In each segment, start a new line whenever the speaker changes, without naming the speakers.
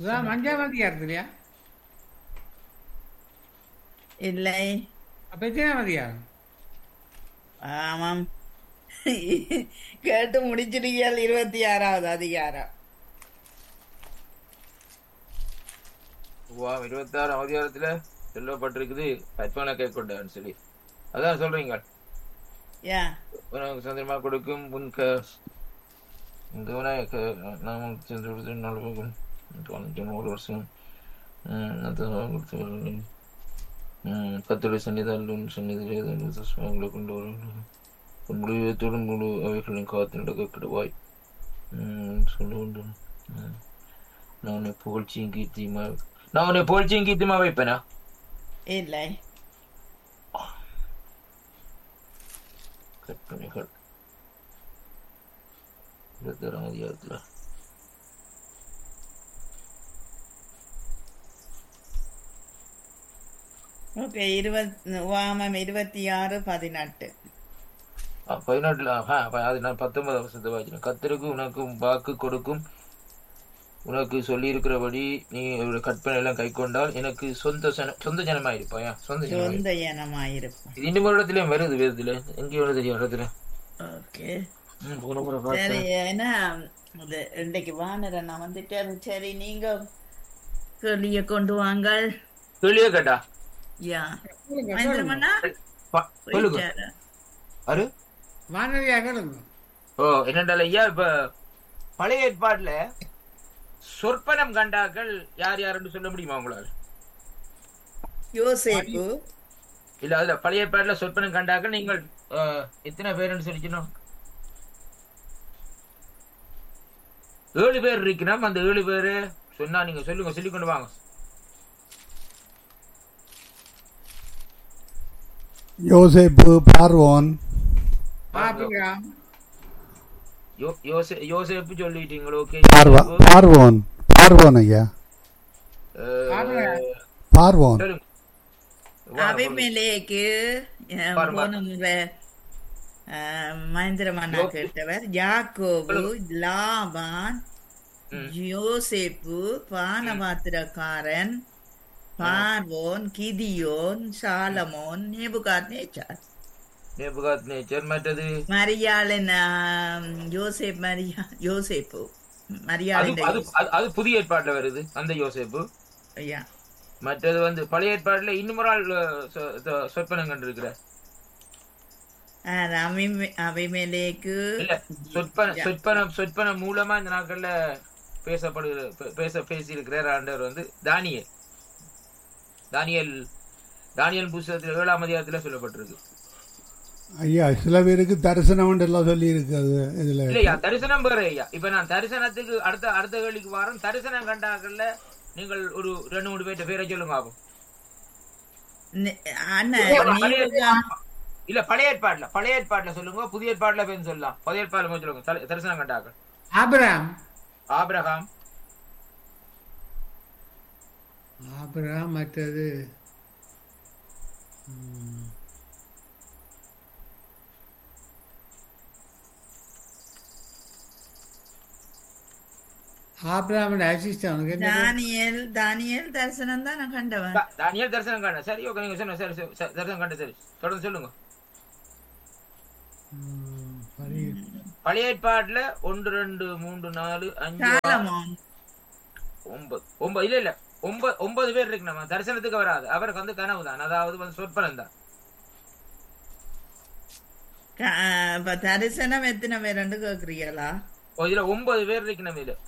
இதான் அஞ்சாம் அதிகாரத்து இல்லையா?
இல்லை.
அப்ப எத்தனாம் அதிகாரம்?
ஆமாம். கேட்டு முடிச்சிருக்கியால் 26வது அதிகாரம்.
26 அதிகாரத்துல சொல்லப்பட்டிருக்குது கற்பனை கை கொண்டான்னு சொல்லி. அதான் சொல்றீங்க.
யா
உனக்கு சந்திரமா கொடுக்கும் உன் நாம சென்று 1 வருஷம் கத்தோடைய சன்னிதான சன்னிதிகளை கொண்டு வரும் முடிவத்தோடும் முழு அவைகளின் காத்து நடக்க கிடவாய் சொல்ல வேண்டும். நான் உன்னை புகழ்ச்சியும் கீர்த்தியுமா வைப்பேனா?
இல்லை.
கற்பனைகள் 26ஆம் அதிகாரத்துல
ஓகே. 26:18.
14 அது நான் 19 வருஷத்தை வாய்ச்சினேன். கத்தருக்கு உனக்கு வாக்கு கொடுக்கும் உனக்கு சொல்லி இருக்கிறபடி நீ ஒரு கற்பனை எல்லாம் கை கொண்டால் எனக்கு சொந்த ஜனமாயிருப்பாயா?
சொந்த ஜனமாயிருப்போம்.
இது இன்னும் இடத்துலயும் வருது வேதத்துல. எங்கேயும் தெரியும் இடத்துல.
ஓகே சரி. ஏன்னா இன்றைக்கு வானரண்ணா வந்துட்டாரு. சரி, நீங்க கேள்விய கொண்டு வாங்க.
கேள்வியே கேட்டா
யா மகேந்திரமண்ணா
சொல்லுங்க. அரு
வானதியா கேளுங்க.
என்னண்டால ஐயா, இப்ப பழைய ஏற்பாடுல சொற்பனம் கண்டாக்கள் யார் யாருன்னு சொல்ல முடியுமா உங்களால்?
யோசேப்பு.
இல்ல, அதுல பழைய ஏற்பாடுல சொற்பனம் கண்டாக்கள் நீங்கள் எத்தனை பேருன்னு சொல்லிக்கணும்? 7 பேர் இருக்கணும். அந்த 7 பேரு சொன்னா நீங்க சொல்லுங்க, சொல்லிக்கொண்டு வாங்க.
யோசேப்பு, பார்வோன்,
ஆபிரகாம்,
யோசேப்பு சொல்லிட்டீங்களோ? ஓகே.
பார்வோன் ஐயா, பார்வோன்,
அபிமெலேக்கு மகேந்திரமண்ணா கேட்டவர். யாக்கோபு, லாபான், யோசேப்பு, பானபாத்திரக்காரன், பார்வோன், கிதியோன், சாலமோன், நேபுகாத்நேச்சார்.
மற்றது
மரியாளின் யோசேப்பு மரியாளின்
அது புதிய ஏற்பாட்டுல வருது அந்த யோசேப்பு.
ஐயா,
மற்றது பழைய ஏற்பாட்டுல இன்னும் ஒரு ஆள் சொற்பனம் கண்டிருக்கிறார்.
அபிமெலேக்கு
சொற்பனம் மூலமா இந்த நாட்கள்ல பேசியிருக்கிறார் ஆண்டவர். தானியல் புஸ்தகத்துல 7ஆம் அதிகாரத்துல சொல்லப்பட்டிருக்கு.
ஐயா, சில பேருக்கு தரிசனம் எல்லாம் சொல்லி இருக்காது. இதுல
இல்லையா தரிசனம் வேற ஐயா. இப்ப நான் தரிசனத்துக்கு அடுத்த கேள்விக்கு வரோம். தரிசனம் கண்டாக்கள்ல நீங்கள் ஒரு 2-3 பேர்ட்ட பேரை சொல்லுங்க ஆகும். இல்ல பழைய ஏற்பாடுல சொல்லுங்க, புதிய ஏற்பாடுல பேர் சொல்லலாம். பழைய ஏற்பாடுல சொல்லுங்க தரிசனம் கண்டாக்கள். ஆபிரகாம்,
மற்றது ஆபிரகாமின் அசிஸ்டன்ட்
தானியல் தரிசனம் தான் நான் கண்டவன்.
தானியல் தரிசனம் கண்ட. சரி, ஓகே, நீங்க சொன்ன சரி தரிசனம் கண்ட. சரி, தொடர்ந்து சொல்லுங்க. பழைய ஏற்பாடுல 1 2 3 4 5 9 இல்ல 9 பேர் இருக்கு. நம்ம தரிசனத்துக்கு வராது. அவருக்கு கனவு தான், அதாவது சொற்பனம் தான்.
தரிசனம் எத்தனை பேர் கேக்குறீங்களா?
இதுல 9 பேர் இருக்கு. நம்ம இதுல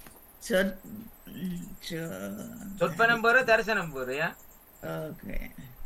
சொற்பனம் போற தரிசனம் போறியா?
ஓகே.